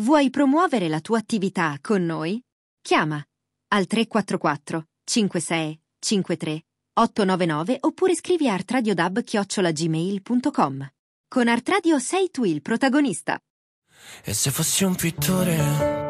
Vuoi promuovere la tua attività con noi? Chiama al 344 56 53 899 oppure scrivi a artradiodub@gmail.com. Con Art Radio sei tu il protagonista. E se fossi un pittore